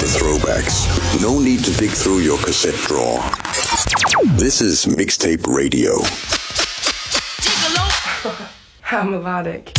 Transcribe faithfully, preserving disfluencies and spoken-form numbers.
throwbacks. No need to dig through your cassette drawer. This is Mixtape Radio. How melodic.